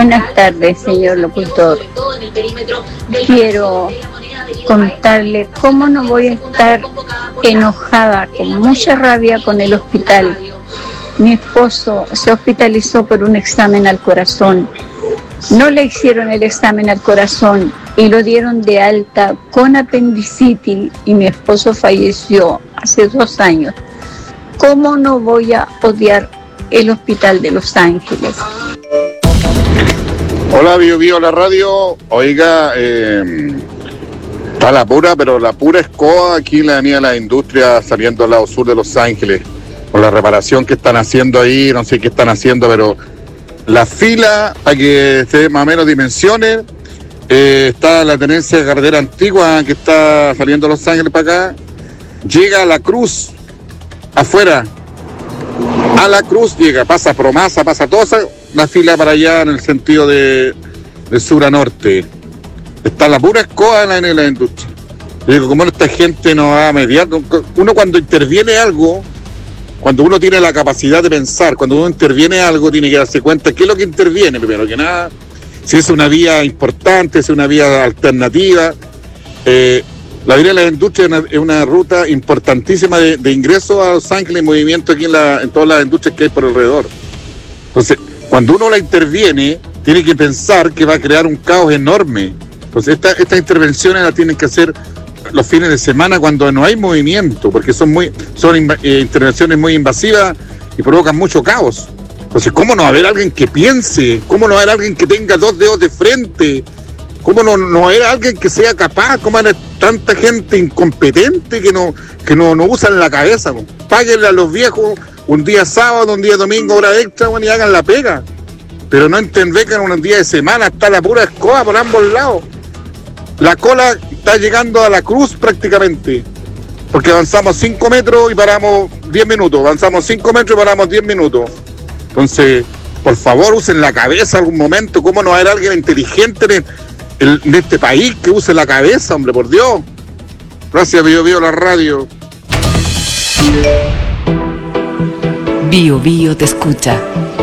Buenas tardes, señor locutor. Quiero contarle cómo no voy a estar enojada, con mucha rabia con el hospital. Mi esposo se hospitalizó por un examen al corazón. No le hicieron el examen al corazón y lo dieron de alta con apendicitis y mi esposo falleció hace 2 años. ¿Cómo no voy a odiar el hospital de Los Ángeles? Hola, Bio, la radio. Oiga, está la pura escoba aquí en la avenida de la Industria, saliendo al lado sur de Los Ángeles, con la reparación que están haciendo ahí, no sé qué están haciendo, pero la fila, para que se dé más o menos dimensiones, está la tenencia de carretera antigua que está saliendo a Los Ángeles para acá, llega a la Cruz, afuera, a la Cruz llega, pasa Promasa, pasa toda la fila para allá en el sentido de sur a norte. Está la pura escoba en la industria. Yo digo, ¿cómo esta gente no va a mediar? Uno cuando interviene algo, cuando uno tiene la capacidad de pensar, cuando uno interviene algo, tiene que darse cuenta qué es lo que interviene, primero que nada, si es una vía importante, si es una vía alternativa. La vía de la industria es una ruta importantísima de ingreso a Los Ángeles, movimiento aquí en todas las industrias que hay por alrededor. Entonces, cuando uno la interviene, tiene que pensar que va a crear un caos enorme. Entonces, estas intervenciones las tienen que hacer los fines de semana cuando no hay movimiento, porque son intervenciones muy invasivas y provocan mucho caos. Entonces, ¿cómo no va a haber alguien que piense? ¿Cómo no va a haber alguien que tenga 2 dedos de frente? ¿Cómo no va a haber alguien que sea capaz? ¿Cómo va a haber tanta gente incompetente que no usan la cabeza? Páguenle a los viejos un día sábado, un día domingo, hora extra, y hagan la pega. Pero no entender que en un día de semana está la pura escoba por ambos lados. La cola está llegando a la Cruz prácticamente, porque avanzamos 5 metros y paramos 10 minutos, avanzamos 5 metros y paramos 10 minutos. Entonces, por favor, usen la cabeza algún momento. ¿Cómo no va a haber alguien inteligente en este país que use la cabeza, hombre, por Dios? Gracias, Bio, la radio. Bio te escucha.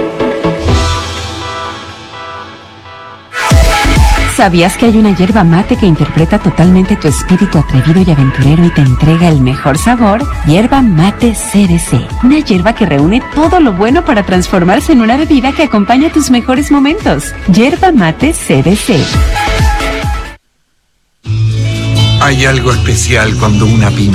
¿Sabías que hay una yerba mate que interpreta totalmente tu espíritu atrevido y aventurero y te entrega el mejor sabor? Yerba Mate CBC. Una yerba que reúne todo lo bueno para transformarse en una bebida que acompaña tus mejores momentos. Yerba Mate CBC. Hay algo especial cuando una pyme